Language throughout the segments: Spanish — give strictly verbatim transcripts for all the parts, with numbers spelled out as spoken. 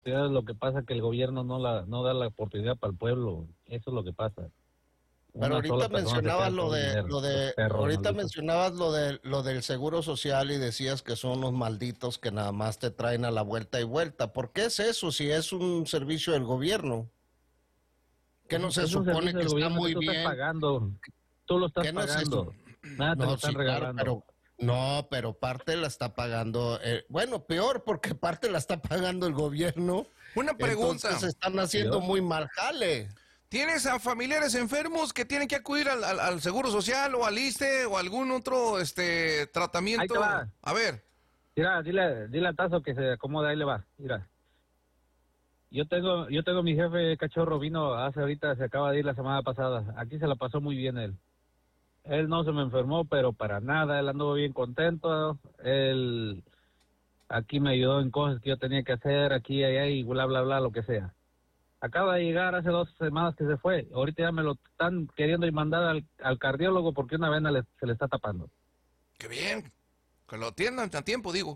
lo que pasa es que el gobierno no la no da la oportunidad para el pueblo. Eso es lo que pasa. Pero Una ahorita sola persona se mencionabas queda lo con el de dinero, lo los de perros ahorita malditos. mencionabas lo de lo del seguro social y decías que son los malditos que nada más te traen a la vuelta y vuelta. ¿Por qué es eso si es un servicio del gobierno? Que Es no un, se es un supone servicio que del está gobierno que muy tú estás bien, pagando. Tú lo estás que no se pagando. su- Nada te lo no, están sí, claro, regalando. pero no, pero parte la está pagando, eh, bueno, peor porque parte la está pagando el gobierno. Una pregunta. Entonces están haciendo ¿Peor? muy mal jale. ¿Tienes a familiares enfermos que tienen que acudir al, al- al Seguro Social o al ISSSTE o algún otro este Ahí tratamiento? te va. A ver, Mira, dile, dile a Tazo que se acomode, ahí le va. Mira. Yo tengo, yo tengo mi jefe cachorro, vino hace ahorita, se acaba de ir la semana pasada. Aquí se la pasó muy bien él. Él no se me enfermó, pero para nada, él anduvo bien contento. Él aquí me ayudó en cosas que yo tenía que hacer, aquí y allá y bla, bla, bla, lo que sea. Acaba de llegar hace dos semanas que se fue. Ahorita ya me lo están queriendo y mandar al, al cardiólogo porque una vena le- se le está tapando. qué bien. Que lo atiendan a tiempo, digo.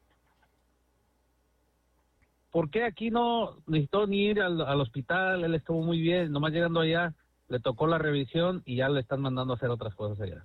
¿Por qué aquí no necesitó ni ir al, al hospital? Él estuvo muy bien, nomás llegando allá, le tocó la revisión y ya le están mandando a hacer otras cosas allá.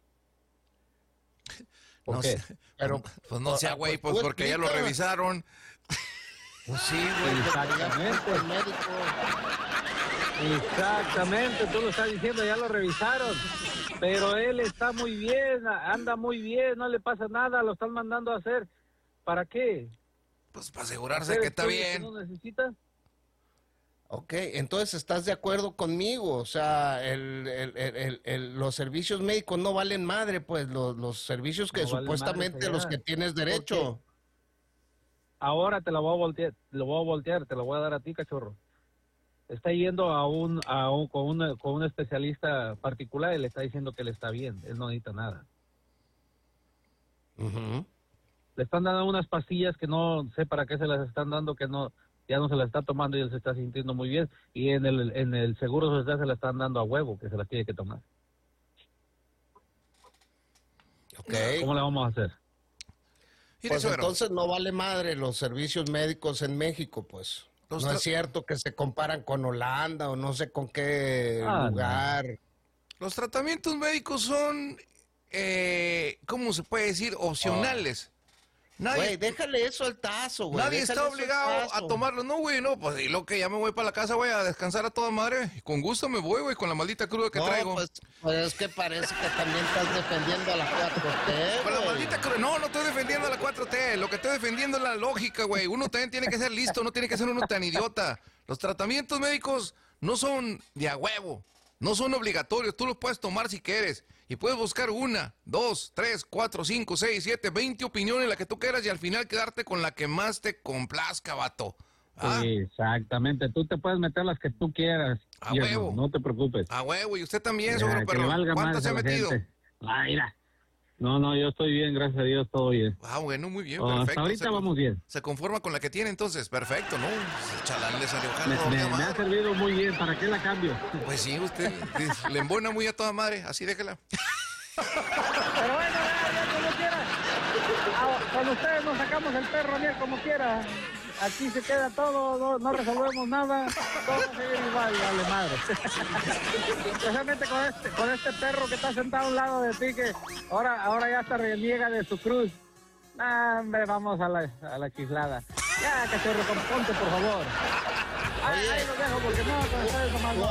¿Por No qué? sé. Pero, Pues no sea güey, pues tú porque ya lo explica. revisaron. Pues sí, güey, Exactamente. el médico. Exactamente, tú lo estás diciendo, ya lo revisaron. Pero él está muy bien, anda muy bien, no le pasa nada, lo están mandando a hacer. ¿Para qué? Pues para asegurarse ¿Hacer que está estudios bien. que no necesita? Ok, entonces estás de acuerdo conmigo, o sea, el, el, el, el- el- los servicios médicos no valen madre, pues los, los servicios que No valen supuestamente madre, los ya. que tienes derecho. ¿Por qué? Ahora te lo voy a voltear, lo voy a voltear, te lo voy a dar a ti, cachorro. Está yendo a un, a un con una, con un especialista particular y le está diciendo que le está bien, él no necesita nada. Ujú. Le están dando unas pastillas que no sé para qué se las están dando, que no, ya no se las está tomando y él se está sintiendo muy bien, y en el, en el seguro social se las están dando a huevo, que se las tiene que tomar. Ok, ¿Cómo le vamos a hacer? Mire, pues suegro, entonces no vale madre los servicios médicos en México, pues. Los No tra- es cierto que se comparan con Holanda o no sé con qué Ah, lugar. los tratamientos médicos son, eh, ¿cómo se puede decir? Opcionales. Nadie, Güey, déjale eso al tazo, güey. nadie déjale está eso al obligado tazo. a tomarlo. No, güey, no, pues y lo que ya me voy para la casa, voy a descansar a toda madre. Con gusto me voy, güey, con la maldita cruda que No, traigo. pues, pues es que parece que también estás defendiendo a la cuatro T, Con la güey. maldita cruda. No, no estoy defendiendo a la cuatro T. Lo que estoy defendiendo es la lógica, güey. Uno también tiene que ser listo, no tiene que ser uno tan idiota. Los tratamientos médicos no son de a huevo. No son obligatorios. Tú los puedes tomar si quieres. Y puedes buscar una, dos, tres, cuatro, cinco, seis, siete, veinte opiniones, la que tú quieras, y al final quedarte con la que más te complazca, vato. ¿Ah? Exactamente, tú te puedes meter las que tú quieras. A Yo huevo. No, no te preocupes. A huevo, y usted también, Ya, sobre que le perro. valga ¿Cuántas madre se ha a la metido? gente. Ah, mira. No, no, yo estoy bien, gracias a Dios, todo bien. Ah, bueno, muy bien, Oh, hasta perfecto. ahorita Se con- vamos bien. Se conforma con la que tiene entonces, perfecto, ¿no? Chalán le salió Me, jalo, me- mi me ha madre. servido muy bien, ¿para qué la cambio? Pues sí, usted eh, le embona muy a toda madre, así déjela. Pero bueno, ya, ya, como quiera. Ah, con ustedes nos sacamos el perro, ya como quiera. Aquí se queda todo, no, no resolvemos nada, todo va a seguir igual, vale madre. Especialmente con este, con este perro que está sentado a un lado de ti, que ahora, ahora ya se reniega de su cruz. Nah, hombre, vamos a la, a la chiflada. Ya, cachorro, ponte, por favor. Ahí, ahí lo dejo porque no, con ustedes nomás no.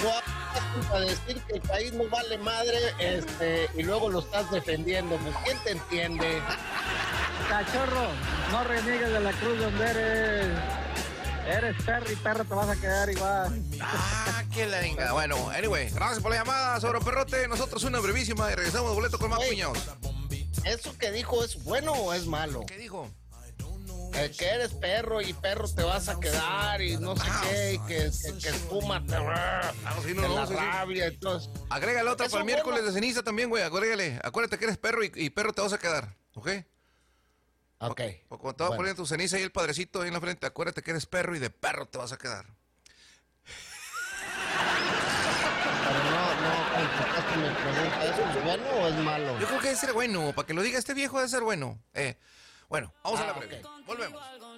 A decir que el país no vale madre, este, y luego lo estás defendiendo, pues ¿quién te entiende? Cachorro, no reniegues de la cruz donde eres. Eres perro y perro te vas a quedar igual. Ah, qué la venga. Bueno, anyway, gracias por la llamada, sobre perrote. Nosotros una brevísima y regresamos de boleto con más Güey. puñados. ¿Eso que dijo es bueno o es malo? ¿Qué dijo? Eh, que eres perro y perro te vas a quedar y no sé Ah. qué, y que, que, que espuma te, Ah, sí, no, de no, la sí, sí. rabia y todo eso. Agrégale otra Eso para el miércoles bueno. de ceniza también, güey. Agrégale. Acuérdate que eres perro y, y perro te vas a quedar, ¿ok? Ok. O cuando te vas a Bueno. poner tu ceniza y el padrecito ahí en la frente, acuérdate que eres perro y de perro te vas a quedar. Pero no, no, contestaste mi pregunta. ¿Eso es bueno o es malo? Yo creo que debe ser bueno, para que lo diga este viejo debe ser bueno. Eh, bueno, vamos a Ah, la breve. ok. Volvemos.